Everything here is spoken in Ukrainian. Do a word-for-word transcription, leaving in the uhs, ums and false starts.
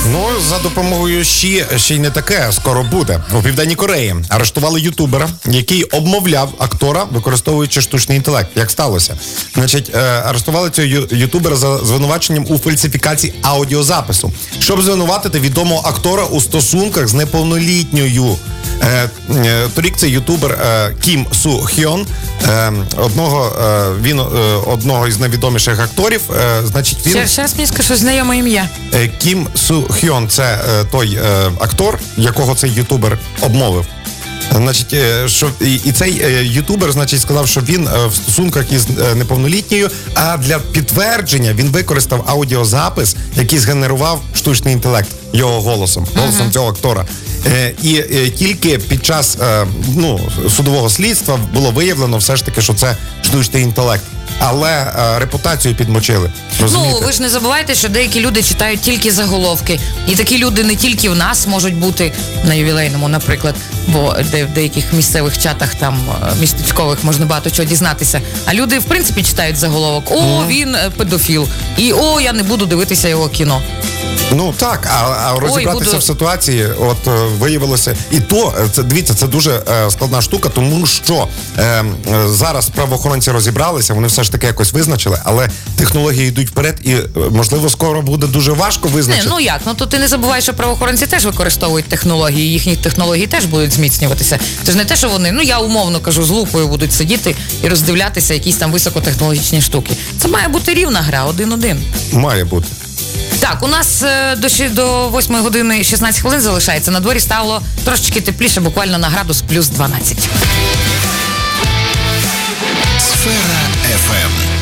Ну, за допомогою ЩІ ще й не таке скоро буде. У Південній Кореї арештували ютубера, який обмовляв актора, використовуючи штучний інтелект. Як сталося? Значить, е, арештували цього ю- ютубера за звинуваченням у фальсифікації аудіозапису. Щоб звинуватити відомого актора у стосунках з неповнолітньою. Е, е, торік цей ютубер е, Кім Су Хьон, е, одного, е, він е, одного із найвідоміших акторів, е, значить він... Ще, ще раз мені скажу, що знайоме ім'я. Е, Кім Су Хьон – це е, той е, актор, якого цей ютубер обмовив. Значить, е, що і, і цей е, ютубер, значить, сказав, що він е, в стосунках із е, неповнолітньою, а для підтвердження він використав аудіозапис, який згенерував штучний інтелект його голосом, голосом uh-huh. цього актора. Е, і е, тільки під час е, ну, судового слідства було виявлено все ж таки, що це штучний інтелект. Але е, репутацію підмочили. Розумієте? Ну, ви ж не забувайте, що деякі люди читають тільки заголовки. І такі люди не тільки в нас можуть бути на ювілейному, наприклад, бо де в деяких місцевих чатах там містечкових можна багато чого дізнатися. А люди, в принципі, читають заголовок. О, mm. він педофіл. І о, я не буду дивитися його кіно. Ну так, а, а розібратися буду... в ситуації, от е, виявилося, і то, це, дивіться, це дуже е, складна штука, тому що е, е, зараз правоохоронці розібралися, вони все ж таки якось визначили, але технології йдуть вперед і, е, можливо, скоро буде дуже важко визначити. Не, ну як, ну то ти не забувай, що правоохоронці теж використовують технології, їхні технології теж будуть зміцнюватися. Це ж не те, що вони, ну я умовно кажу, з лупою будуть сидіти і роздивлятися якісь там високотехнологічні штуки. Це має бути рівна гра, один-один. Має бути. Так, у нас е, до, до восьмої години шістнадцять хвилин залишається. На дворі стало трошечки тепліше, буквально на градус плюс дванадцять. Сфера еф ем.